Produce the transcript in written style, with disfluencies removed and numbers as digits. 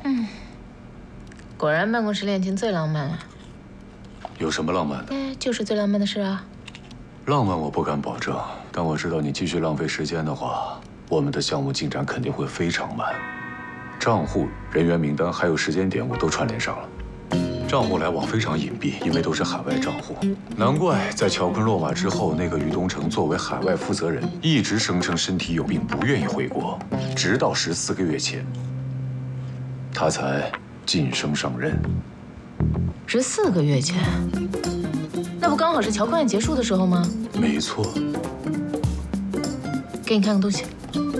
果然办公室恋情最浪漫了。 有什么浪漫的？ 就是最浪漫的事啊。 浪漫我不敢保证，但我知道你继续浪费时间的话，我们的项目进展肯定会非常慢。账户、人员名单还有时间点我都串联上了。账户来往非常隐蔽，因为都是海外账户。难怪在乔坤落马之后，那个于东城作为海外负责人，一直声称身体有病，不愿意回国，直到14个月前，他才晋升上任。 14个月前，那不刚好是乔坤案结束的时候吗？ 没错。 给你看个东西。